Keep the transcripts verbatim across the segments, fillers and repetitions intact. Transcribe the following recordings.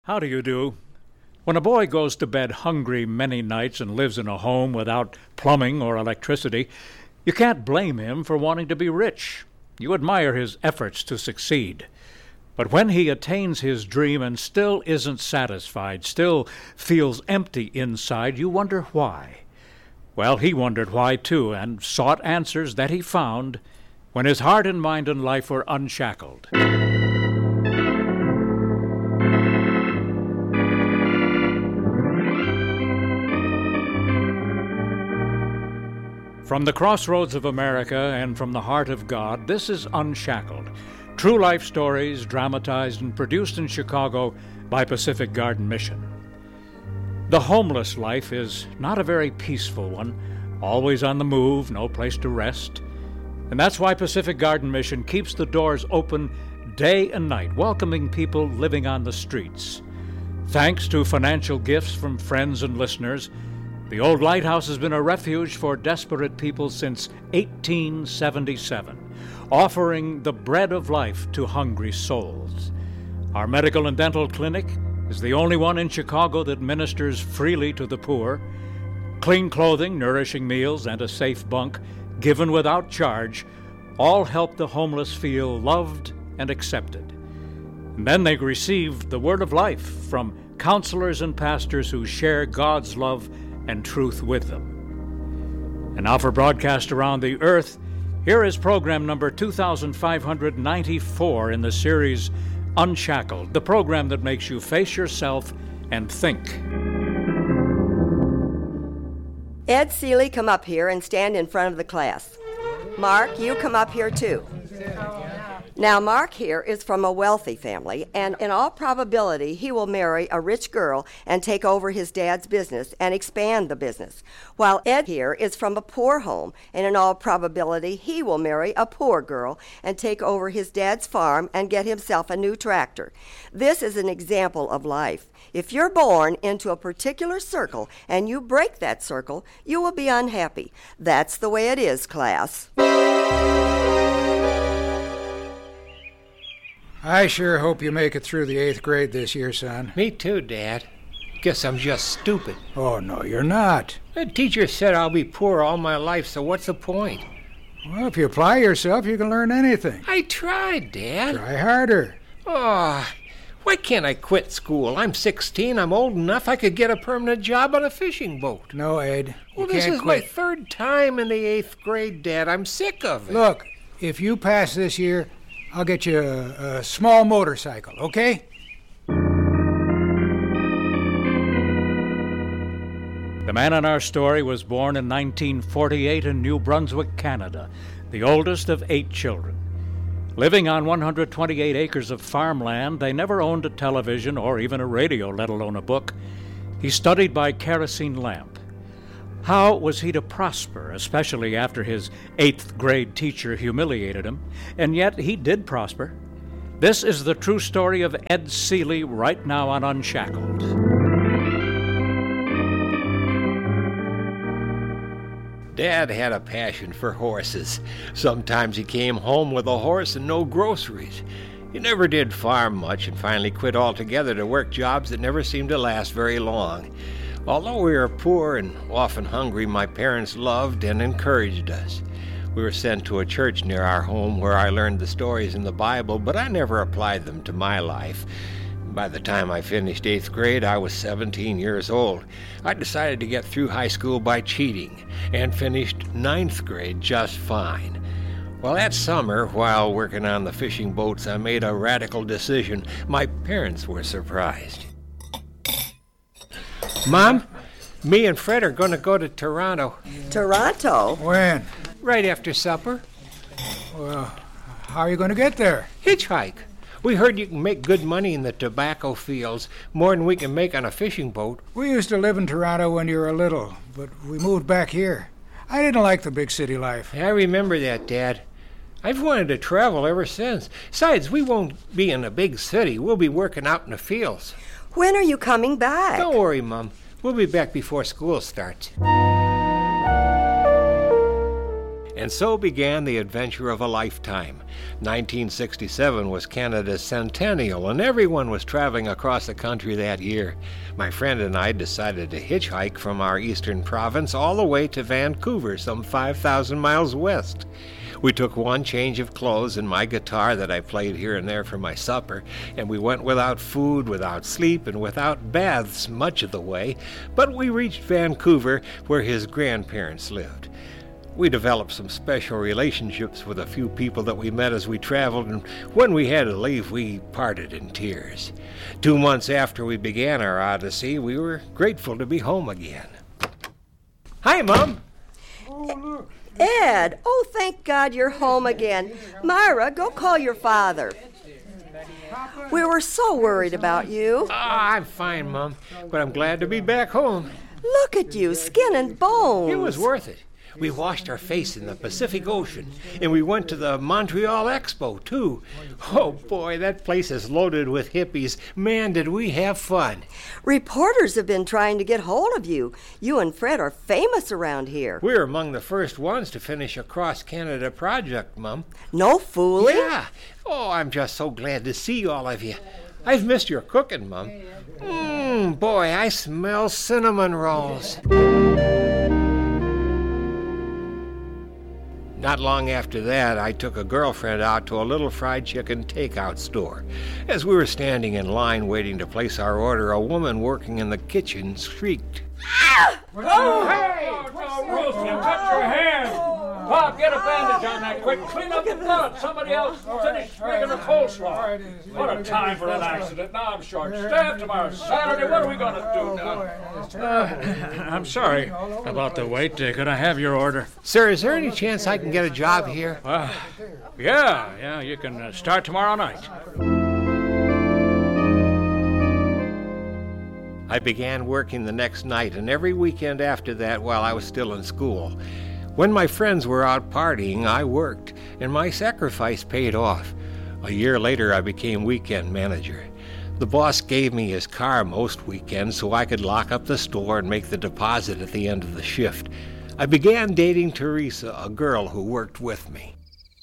How do you do? When a boy goes to bed hungry many nights and lives in a home without plumbing or electricity, you can't blame him for wanting to be rich. You admire his efforts to succeed. But when he attains his dream and still isn't satisfied, still feels empty inside, you wonder why. Well, he wondered why too, and sought answers that he found when his heart and mind and life were unshackled. From the crossroads of America and from the heart of God, this is Unshackled. True life stories dramatized and produced in Chicago by Pacific Garden Mission. The homeless life is not a very peaceful one, always on the move, no place to rest. And that's why Pacific Garden Mission keeps the doors open day and night, welcoming people living on the streets. Thanks to financial gifts from friends and listeners, the old lighthouse has been a refuge for desperate people since eighteen seventy-seven, offering the bread of life to hungry souls. Our medical and dental clinic is the only one in Chicago that ministers freely to the poor. Clean clothing, nourishing meals, and a safe bunk, given without charge, all help the homeless feel loved and accepted. And then they receive the word of life from counselors and pastors who share God's love and truth with them. And now for broadcast around the earth, here is program number two thousand five hundred ninety-four in the series Unshackled, the program that makes you face yourself and think. Ed Seeley, come up here and stand in front of the class. Mark, you come up here too. Now, Mark here is from a wealthy family, and in all probability, he will marry a rich girl and take over his dad's business and expand the business. While Ed here is from a poor home, and in all probability, he will marry a poor girl and take over his dad's farm and get himself a new tractor. This is an example of life. If you're born into a particular circle and you break that circle, you will be unhappy. That's the way it is, class. I sure hope you make it through the eighth grade this year, son. Me too, Dad. Guess I'm just stupid. Oh, no, you're not. The teacher said I'll be poor all my life, so what's the point? Well, if you apply yourself, you can learn anything. I tried, Dad. Try harder. Oh, why can't I quit school? I'm sixteen. I'm old enough I could get a permanent job on a fishing boat. No, Ed. Well, you this can't is quit. my third time in the eighth grade, Dad. I'm sick of it. Look, if you pass this year, I'll get you a, a small motorcycle, okay? The man in our story was born in nineteen forty-eight in New Brunswick, Canada, the oldest of eight children. Living on one hundred twenty-eight acres of farmland, they never owned a television or even a radio, let alone a book. He studied by kerosene lamp. How was he to prosper, especially after his eighth grade teacher humiliated him? And yet he did prosper. This is the true story of Ed Seeley right now on Unshackled. Dad had a passion for horses. Sometimes he came home with a horse and no groceries. He never did farm much and finally quit altogether to work jobs that never seemed to last very long. Although we were poor and often hungry, my parents loved and encouraged us. We were sent to a church near our home where I learned the stories in the Bible, but I never applied them to my life. By the time I finished eighth grade, I was seventeen years old. I decided to get through high school by cheating and finished ninth grade just fine. Well, that summer, while working on the fishing boats, I made a radical decision. My parents were surprised. Mom, me and Fred are going to go to Toronto. Toronto? When? Right after supper. Well, how are you going to get there? Hitchhike. We heard you can make good money in the tobacco fields, more than we can make on a fishing boat. We used to live in Toronto when you were little, but we moved back here. I didn't like the big city life. I remember that, Dad. I've wanted to travel ever since. Besides, we won't be in a big city. We'll be working out in the fields. When are you coming back? Don't worry, Mom. We'll be back before school starts. And so began the adventure of a lifetime. nineteen sixty-seven was Canada's centennial, and everyone was traveling across the country that year. My friend and I decided to hitchhike from our eastern province all the way to Vancouver, some five thousand miles west. We took one change of clothes and my guitar that I played here and there for my supper, and we went without food, without sleep, and without baths much of the way, but we reached Vancouver, where his grandparents lived. We developed some special relationships with a few people that we met as we traveled, and when we had to leave, we parted in tears. Two months after we began our odyssey, we were grateful to be home again. Hi, Mom! Ed, oh, thank God you're home again. Myra, go call your father. We were so worried about you. Ah, I'm fine, Mom, but I'm glad to be back home. Look at you, skin and bones. It was worth it. We washed our face in the Pacific Ocean, and we went to the Montreal Expo, too. Oh, boy, that place is loaded with hippies. Man, did we have fun. Reporters have been trying to get hold of you. You and Fred are famous around here. We're among the first ones to finish a cross-Canada project, Mum. No fooling? Yeah. Oh, I'm just so glad to see all of you. I've missed your cooking, Mum. Mmm, boy, I smell cinnamon rolls. Not long after that, I took a girlfriend out to a little fried chicken takeout store. As we were standing in line waiting to place our order, a woman working in the kitchen shrieked. Oh, hey! Oh, Ruth, you cut your hand! Bob, get a bandage on that quick. Clean up the blood. Somebody else finish making the coleslaw. What a time for an accident. Now I'm short-staffed. Tomorrow's Saturday. What are we going to do now? Uh, I'm sorry about the wait. Uh, could I have your order? Sir, is there any chance I can get a job here? Uh, yeah, yeah. You can uh, start tomorrow night. I began working the next night and every weekend after that while I was still in school. When my friends were out partying, I worked, and my sacrifice paid off. A year later, I became weekend manager. The boss gave me his car most weekends so I could lock up the store and make the deposit at the end of the shift. I began dating Teresa, a girl who worked with me.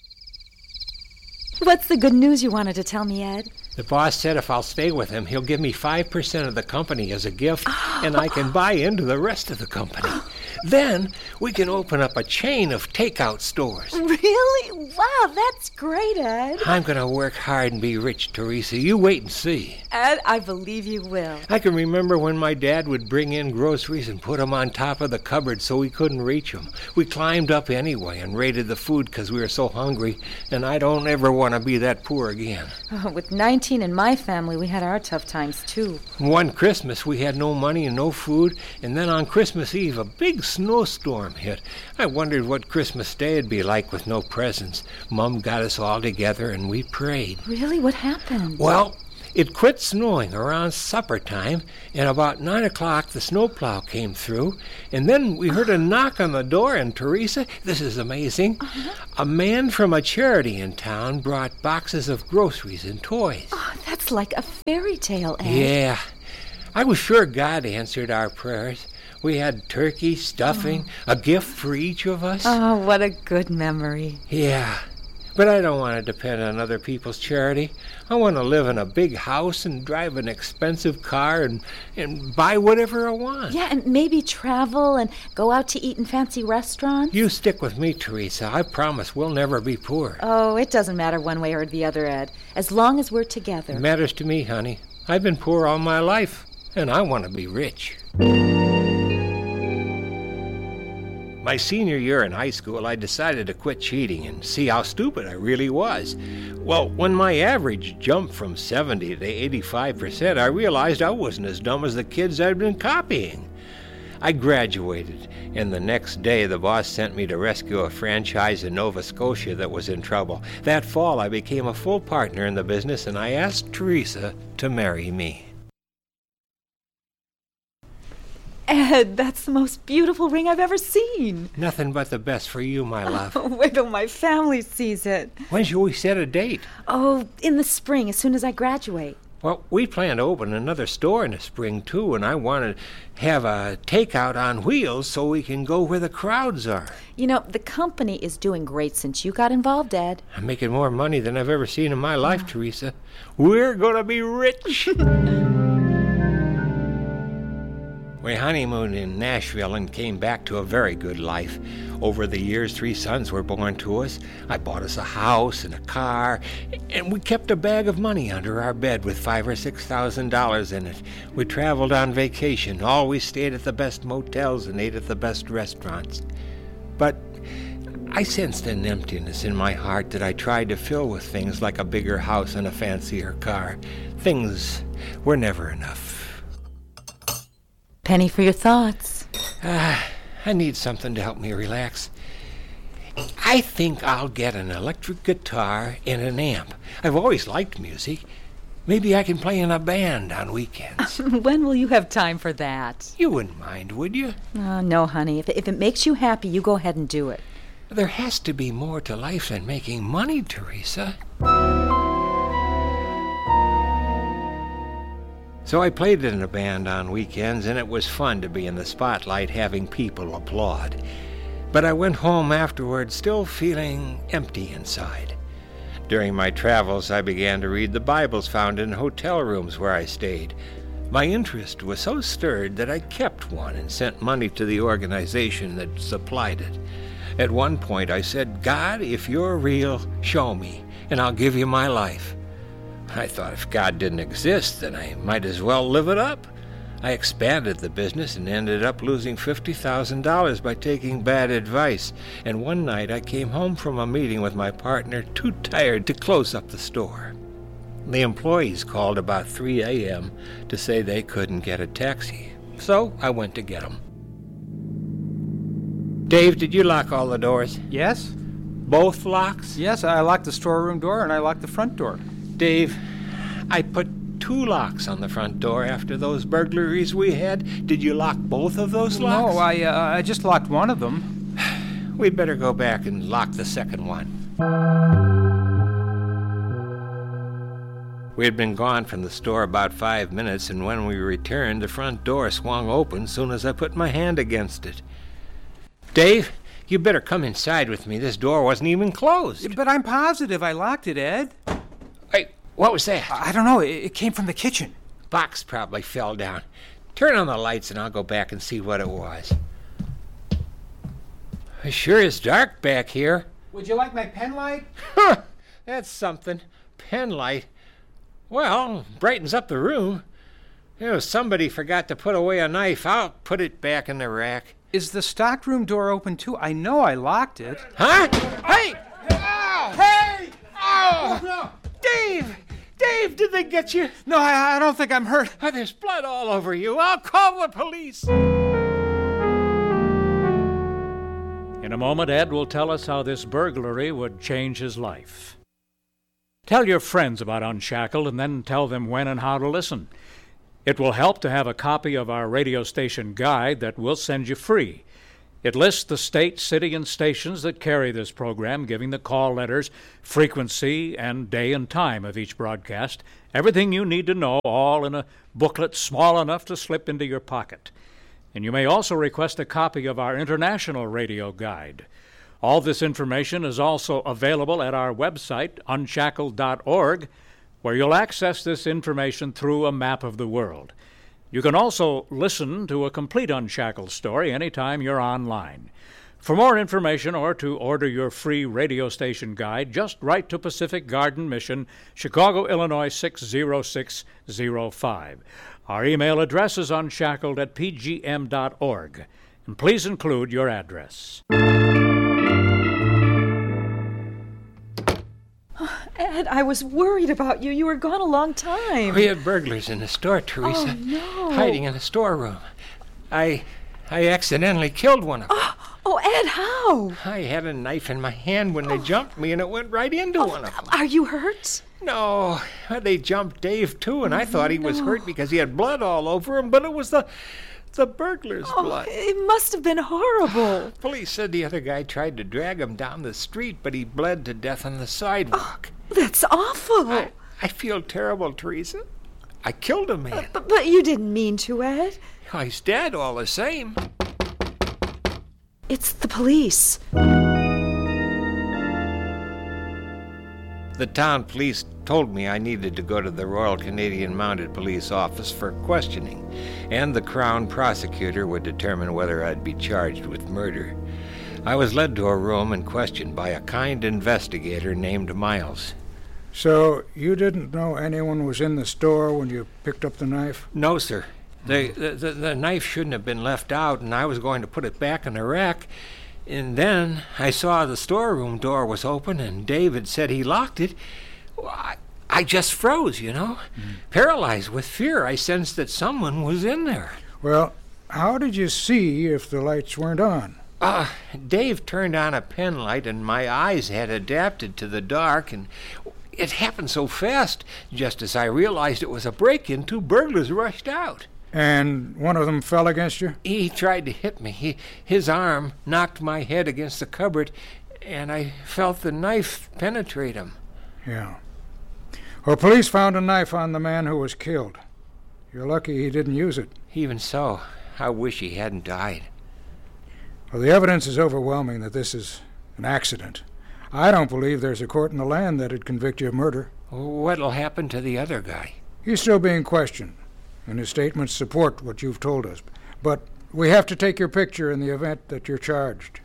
What's the good news you wanted to tell me, Ed? The boss said if I'll stay with him, he'll give me five percent of the company as a gift, and I can buy into the rest of the company. Then we can open up a chain of takeout stores. Really? Wow, that's great, Ed. I'm going to work hard and be rich, Teresa. You wait and see. Ed, I believe you will. I can remember when my dad would bring in groceries and put them on top of the cupboard so we couldn't reach them. We climbed up anyway and raided the food because we were so hungry, and I don't ever want to be that poor again. Oh, with nineteen in my family, we had our tough times, too. One Christmas, we had no money and no food, and then on Christmas Eve, a big snowstorm hit. I wondered what Christmas Day would be like with no presents. Mom got us all together, and we prayed. Really? What happened? Well, it quit snowing around supper time, and about nine o'clock the snowplow came through, and then we heard a knock on the door, and Teresa, this is amazing, uh-huh. a man from a charity in town brought boxes of groceries and toys. Oh, that's like a fairy tale, Ed. Yeah. I was sure God answered our prayers. We had turkey, stuffing, oh. a gift for each of us. Oh, what a good memory. Yeah. But I don't want to depend on other people's charity. I want to live in a big house and drive an expensive car and, and buy whatever I want. Yeah, and maybe travel and go out to eat in fancy restaurants. You stick with me, Teresa. I promise we'll never be poor. Oh, it doesn't matter one way or the other, Ed, as long as we're together. It matters to me, honey. I've been poor all my life, and I want to be rich. My senior year in high school, I decided to quit cheating and see how stupid I really was. Well, when my average jumped from seventy to eighty-five percent, I realized I wasn't as dumb as the kids I'd been copying. I graduated, and the next day the boss sent me to rescue a franchise in Nova Scotia that was in trouble. That fall, I became a full partner in the business, and I asked Teresa to marry me. Ed, that's the most beautiful ring I've ever seen. Nothing but the best for you, my love. Oh, wait till my family sees it. When shall we set a date? Oh, in the spring, as soon as I graduate. Well, we plan to open another store in the spring, too, and I want to have a takeout on wheels so we can go where the crowds are. You know, the company is doing great since you got involved, Ed. I'm making more money than I've ever seen in my life, oh. Teresa. We're going to be rich. We honeymooned in Nashville and came back to a very good life. Over the years, three sons were born to us. I bought us a house and a car, and we kept a bag of money under our bed with five or six thousand dollars in it. We traveled on vacation, always stayed at the best motels and ate at the best restaurants. But I sensed an emptiness in my heart that I tried to fill with things like a bigger house and a fancier car. Things were never enough. Penny for your thoughts. Ah. Uh, I need something to help me relax. I think I'll get an electric guitar and an amp. I've always liked music. Maybe I can play in a band on weekends. When will you have time for that? You wouldn't mind, would you? Oh, no, honey. If, if it makes you happy, you go ahead and do it. There has to be more to life than making money, Teresa. So I played in a band on weekends, and it was fun to be in the spotlight having people applaud. But I went home afterward still feeling empty inside. During my travels, I began to read the Bibles found in hotel rooms where I stayed. My interest was so stirred that I kept one and sent money to the organization that supplied it. At one point I said, "God, if you're real, show me, and I'll give you my life." I thought if God didn't exist, then I might as well live it up. I expanded the business and ended up losing fifty thousand dollars by taking bad advice. And one night I came home from a meeting with my partner too tired to close up the store. The employees called about three a.m. to say they couldn't get a taxi. So I went to get them. Dave, did you lock all the doors? Yes. Both locks? Yes, I locked the storeroom door and I locked the front door. Dave, I put two locks on the front door after those burglaries we had. Did you lock both of those locks? No, I, uh, I just locked one of them. We'd better go back and lock the second one. We had been gone from the store about five minutes, and when we returned, the front door swung open as soon as I put my hand against it. Dave, you better come inside with me. This door wasn't even closed. But I'm positive I locked it, Ed. Hey, what was that? I don't know. It came from the kitchen. Box probably fell down. Turn on the lights and I'll go back and see what it was. It sure is dark back here. Would you like my pen light? Huh, that's something. Pen light. Well, brightens up the room. You know, somebody forgot to put away a knife. I'll put it back in the rack. Is the stockroom door open too? I know I locked it. Huh? Hey! Oh! Hey! Oh! No! Dave! Dave, did they get you? No, I, I don't think I'm hurt. Oh, there's blood all over you. I'll call the police. In a moment, Ed will tell us how this burglary would change his life. Tell your friends about Unshackled and then tell them when and how to listen. It will help to have a copy of our radio station guide that we'll send you free. It lists the state, city, and stations that carry this program, giving the call letters, frequency, and day and time of each broadcast. Everything you need to know, all in a booklet small enough to slip into your pocket. And you may also request a copy of our international radio guide. All this information is also available at our website, unshackled dot org, where you'll access this information through a map of the world. You can also listen to a complete Unshackled story anytime you're online. For more information or to order your free radio station guide, just write to Pacific Garden Mission, Chicago, Illinois six zero six zero five. Our email address is unshackled at p g m dot org. And please include your address. Ed, I was worried about you. You were gone a long time. We had burglars in the store, Teresa. Oh, no. Hiding in the storeroom. I I accidentally killed one of them. Oh, oh, Ed, how? I had a knife in my hand when they oh. jumped me, and it went right into oh, one of them. Are you hurt? No. They jumped Dave, too, and I thought he no. was hurt because he had blood all over him, but it was the... the burglar's oh, blood. It must have been horrible. Police said the other guy tried to drag him down the street, but he bled to death on the sidewalk. Oh, that's awful. I, I feel terrible, Teresa. I killed a man. But, but you didn't mean to, Ed. He's dead all the same. It's the police. The town police told me I needed to go to the Royal Canadian Mounted Police office for questioning, and the Crown prosecutor would determine whether I'd be charged with murder. I was led to a room and questioned by a kind investigator named Miles. So you didn't know anyone was in the store when you picked up the knife? No, sir. The, the, the, the knife shouldn't have been left out, and I was going to put it back in the rack. And then I saw the storeroom door was open, and David said he locked it. Well, I, I just froze, you know. Mm. Paralyzed with fear, I sensed that someone was in there. Well, how did you see if the lights weren't on? Uh, Dave turned on a pen light, and my eyes had adapted to the dark, and it happened so fast. Just as I realized it was a break-in, two burglars rushed out. And one of them fell against you? He tried to hit me. He, his arm knocked my head against the cupboard, and I felt the knife penetrate him. Yeah. Well, police found a knife on the man who was killed. You're lucky he didn't use it. Even so, I wish he hadn't died. Well, the evidence is overwhelming that this is an accident. I don't believe there's a court in the land that'd convict you of murder. What'll happen to the other guy? He's still being questioned, and his statements support what you've told us. But we have to take your picture in the event that you're charged.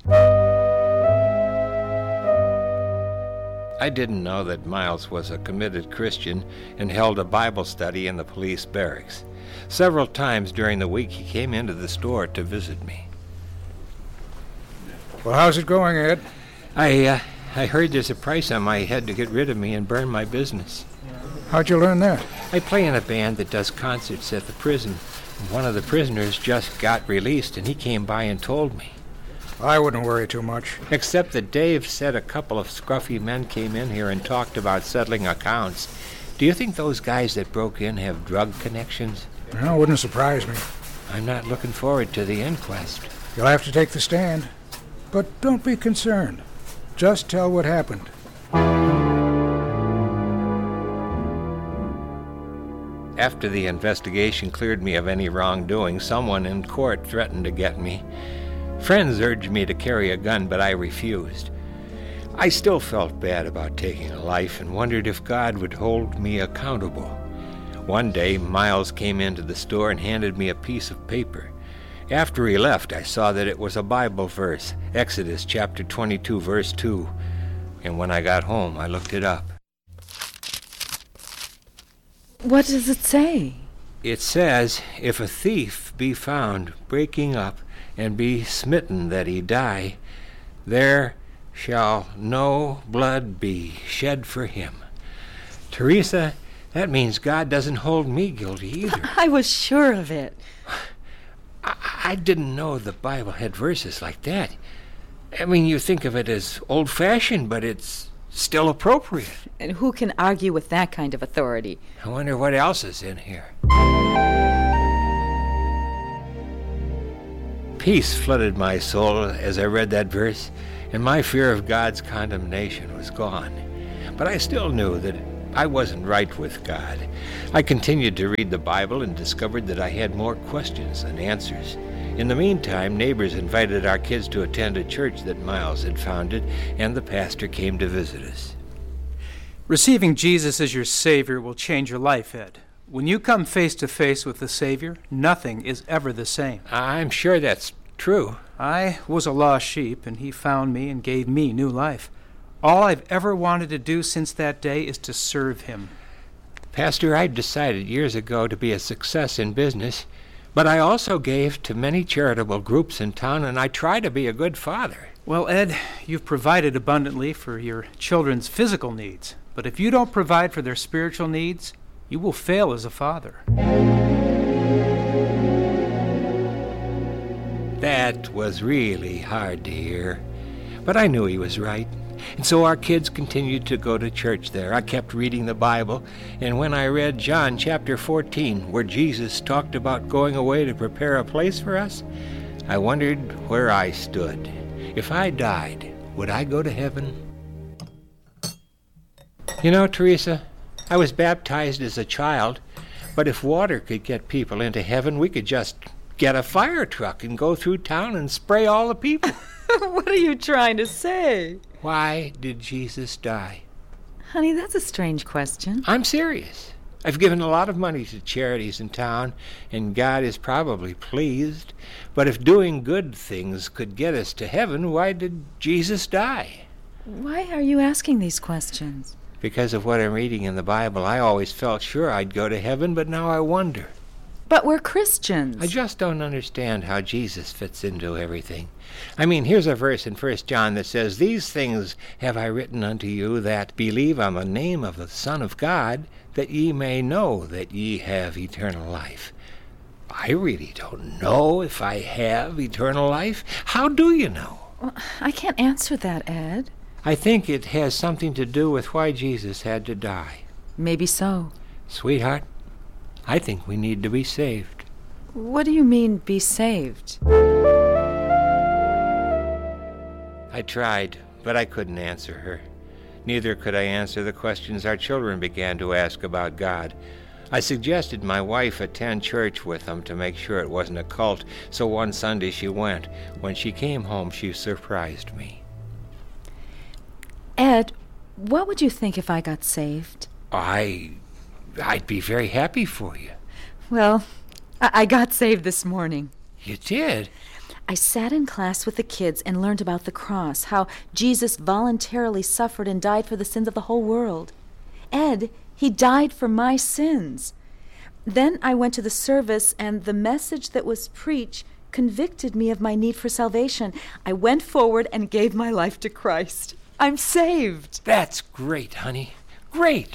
I didn't know that Miles was a committed Christian and held a Bible study in the police barracks. Several times during the week he came into the store to visit me. Well, how's it going, Ed? I, uh, I heard there's a price on my head to get rid of me and burn my business. How'd you learn that? I play in a band that does concerts at the prison. One of the prisoners just got released, and he came by and told me. I wouldn't worry too much. Except that Dave said a couple of scruffy men came in here and talked about settling accounts. Do you think those guys that broke in have drug connections? No, it wouldn't surprise me. I'm not looking forward to the inquest. You'll have to take the stand. But don't be concerned. Just tell what happened. After the investigation cleared me of any wrongdoing, someone in court threatened to get me. Friends urged me to carry a gun, but I refused. I still felt bad about taking a life and wondered if God would hold me accountable. One day, Miles came into the store and handed me a piece of paper. After he left, I saw that it was a Bible verse, Exodus chapter twenty-two, verse two. And when I got home, I looked it up. What does it say? It says, if a thief be found breaking up and be smitten that he die, there shall no blood be shed for him. Teresa, that means God doesn't hold me guilty either. I was sure of it. I, I didn't know the Bible had verses like that. I mean, you think of it as old-fashioned, but it's still appropriate. And who can argue with that kind of authority? I wonder what else is in here. Peace flooded my soul as I read that verse, and my fear of God's condemnation was gone. But I still knew that I wasn't right with God. I continued to read the Bible and discovered that I had more questions than answers. In the meantime, neighbors invited our kids to attend a church that Miles had founded, and the pastor came to visit us. Receiving Jesus as your Savior will change your life, Ed. When you come face to face with the Savior, nothing is ever the same. I'm sure that's true. I was a lost sheep, and he found me and gave me new life. All I've ever wanted to do since that day is to serve him. Pastor, I decided years ago to be a success in business, but I also gave to many charitable groups in town, and I try to be a good father. Well, Ed, you've provided abundantly for your children's physical needs, but if you don't provide for their spiritual needs, you will fail as a father. That was really hard to hear, but I knew he was right. And so our kids continued to go to church there. I kept reading the Bible, and when I read John chapter fourteen, where Jesus talked about going away to prepare a place for us, I wondered where I stood. If I died, would I go to heaven? You know, Teresa, I was baptized as a child, But if water could get people into heaven, we could just get a fire truck and go through town and spray all the people. What are you trying to say? Why did Jesus die? Honey, that's a strange question. I'm serious. I've given a lot of money to charities in town, and God is probably pleased. But if doing good things could get us to heaven, why did Jesus die? Why are you asking these questions? Because of what I'm reading in the Bible. I always felt sure I'd go to heaven, but now I wonder. But we're Christians. I just don't understand how Jesus fits into everything. I mean, here's a verse in First John that says, "These things have I written unto you that believe on the name of the Son of God, that ye may know that ye have eternal life." I really don't know if I have eternal life. How do you know? Well, I can't answer that, Ed. I think it has something to do with why Jesus had to die. Maybe so. Sweetheart, I think we need to be saved. What do you mean, be saved? I tried, but I couldn't answer her. Neither could I answer the questions our children began to ask about God. I suggested my wife attend church with them to make sure it wasn't a cult, so one Sunday she went. When she came home, she surprised me. Ed, what would you think if I got saved? I... I'd be very happy for you. Well, I, I got saved this morning. You did? I sat in class with the kids and learned about the cross, how Jesus voluntarily suffered and died for the sins of the whole world. Ed, he died for my sins. Then I went to the service, and the message that was preached convicted me of my need for salvation. I went forward and gave my life to Christ. I'm saved. That's great, honey. Great.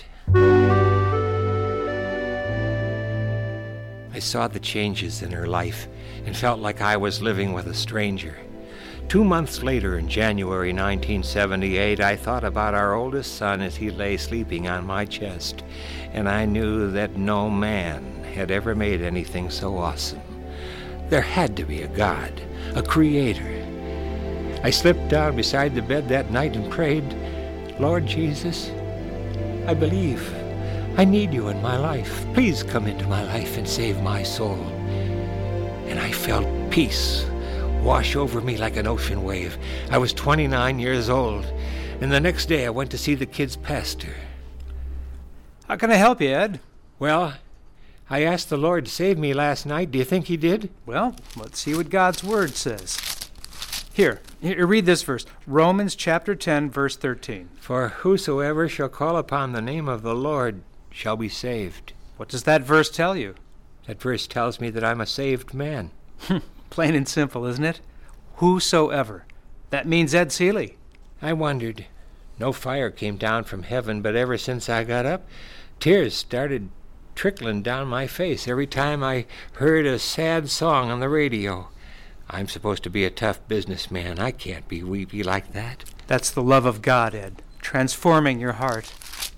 I saw the changes in her life and felt like I was living with a stranger. Two months later, in January nineteen seventy-eight, I thought about our oldest son as he lay sleeping on my chest, and I knew that no man had ever made anything so awesome. There had to be a God, a creator. I slipped down beside the bed that night and prayed, "Lord Jesus, I believe. I need you in my life. Please come into my life and save my soul." And I felt peace wash over me like an ocean wave. I was twenty-nine years old, and the next day I went to see the kid's pastor. How can I help you, Ed? Well, I asked the Lord to save me last night. Do you think he did? Well, let's see what God's Word says. Here, here, read this verse. Romans chapter ten, verse thirteen. "For whosoever shall call upon the name of the Lord shall be saved." What does that verse tell you? That verse tells me that I'm a saved man. Plain and simple, isn't it? Whosoever. That means Ed Seeley. I wondered. No fire came down from heaven, but ever since I got up, tears started trickling down my face every time I heard a sad song on the radio. I'm supposed to be a tough businessman. I can't be weepy like that. That's the love of God, Ed, transforming your heart.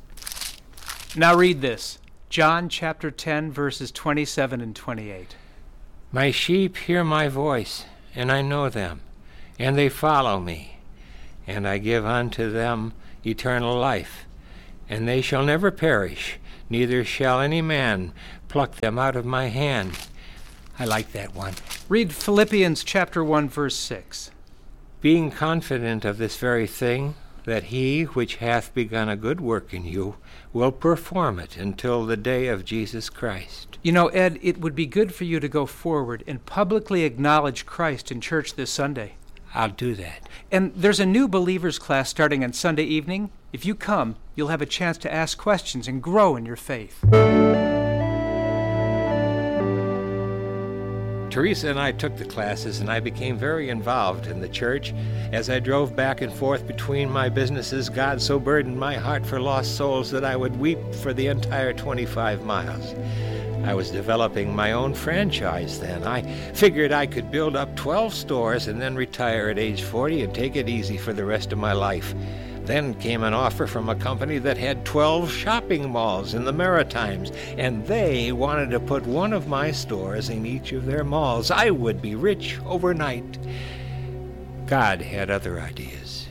Now read this. John chapter ten, verses twenty-seven and twenty-eight. "My sheep hear my voice, and I know them, and they follow me. And I give unto them eternal life, and they shall never perish, neither shall any man pluck them out of my hand." I like that one. Read Philippians chapter one, verse six. "Being confident of this very thing, that he which hath begun a good work in you will perform it until the day of Jesus Christ." You know, Ed, it would be good for you to go forward and publicly acknowledge Christ in church this Sunday. I'll do that. And there's a new believers class starting on Sunday evening. If you come, you'll have a chance to ask questions and grow in your faith. Teresa and I took the classes, and I became very involved in the church. As I drove back and forth between my businesses, God so burdened my heart for lost souls that I would weep for the entire twenty-five miles. I was developing my own franchise then. I figured I could build up twelve stores and then retire at age forty and take it easy for the rest of my life. Then came an offer from a company that had twelve shopping malls in the Maritimes, and they wanted to put one of my stores in each of their malls. I would be rich overnight. God had other ideas.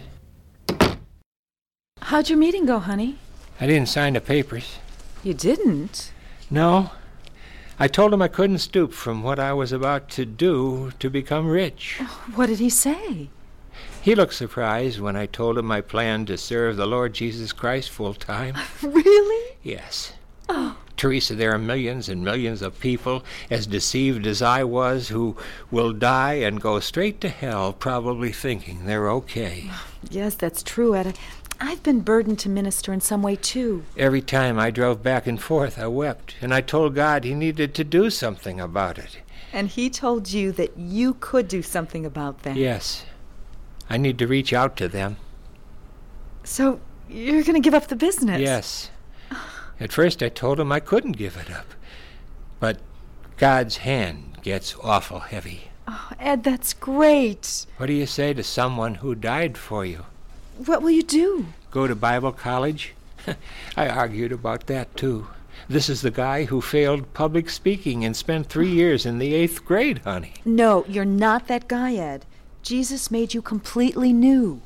How'd your meeting go, honey? I didn't sign the papers. You didn't? No, I told him I couldn't stoop from what I was about to do to become rich. What did he say? He looked surprised when I told him I planned to serve the Lord Jesus Christ full time. Really? Yes. Oh. Teresa, there are millions and millions of people, as deceived as I was, who will die and go straight to hell, probably thinking they're okay. Yes, that's true, Ed. I've been burdened to minister in some way, too. Every time I drove back and forth, I wept, and I told God he needed to do something about it. And he told you that you could do something about that. Yes. I need to reach out to them. So, you're going to give up the business? Yes. At first I told him I couldn't give it up. But God's hand gets awful heavy. Oh, Ed, that's great. What do you say to someone who died for you? What will you do? Go to Bible college? I argued about that, too. This is the guy who failed public speaking and spent three years in the eighth grade, honey. No, you're not that guy, Ed. Jesus made you completely new.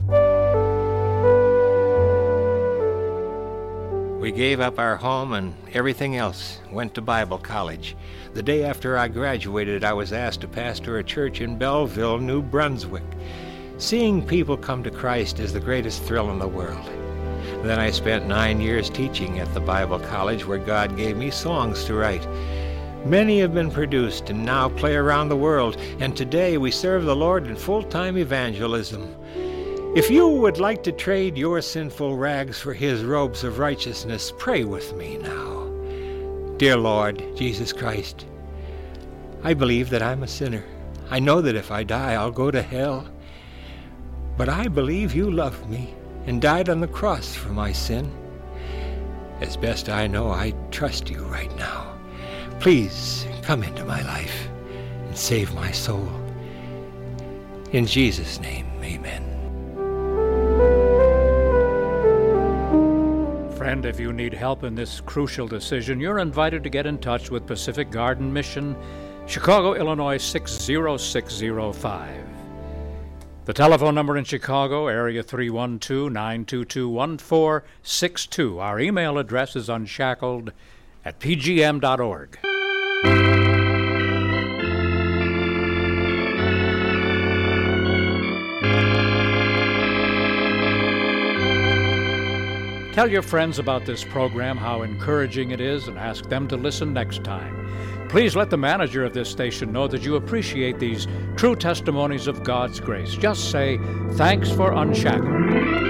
We gave up our home and everything else, went to Bible college. The day after I graduated, I was asked to pastor a church in Belleville, New Brunswick. Seeing people come to Christ is the greatest thrill in the world. Then I spent nine years teaching at the Bible college, where God gave me songs to write. Many have been produced and now play around the world, and today we serve the Lord in full-time evangelism. If you would like to trade your sinful rags for his robes of righteousness, pray with me now. Dear Lord Jesus Christ, I believe that I'm a sinner. I know that if I die, I'll go to hell. But I believe you loved me and died on the cross for my sin. As best I know, I trust you right now. Please come into my life and save my soul. In Jesus' name, amen. Friend, if you need help in this crucial decision, you're invited to get in touch with Pacific Garden Mission, Chicago, Illinois six zero six zero five. The telephone number in Chicago, area three one two, nine two two, one four six two. Our email address is unshackled at p g m dot org. Tell your friends about this program, how encouraging it is, and ask them to listen next time. Please let the manager of this station know that you appreciate these true testimonies of God's grace. Just say, thanks for Unshackled.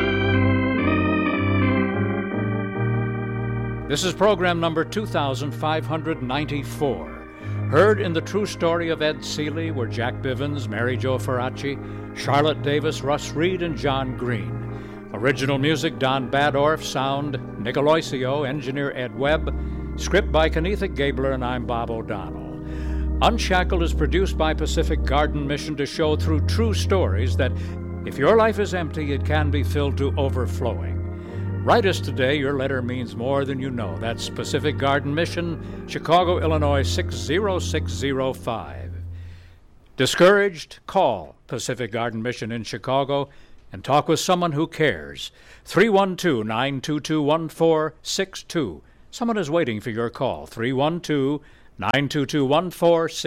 This is program number two thousand five hundred ninety-four. Heard in the true story of Ed Seeley were Jack Bivens, Mary Jo Ferracci, Charlotte Davis, Russ Reed, and John Green. Original music, Don Badorf. Sound, Nick Aloisio. Engineer, Ed Webb. Script by Kenetha Gabler, and I'm Bob O'Donnell. Unshackled is produced by Pacific Garden Mission to show through true stories that if your life is empty, it can be filled to overflowing. Write us today. Your letter means more than you know. That's Pacific Garden Mission, Chicago, Illinois six zero six zero five. Discouraged? Call Pacific Garden Mission in Chicago and talk with someone who cares. three one two, nine two two, one four six two. Someone is waiting for your call. three one two, nine two two, one four six two.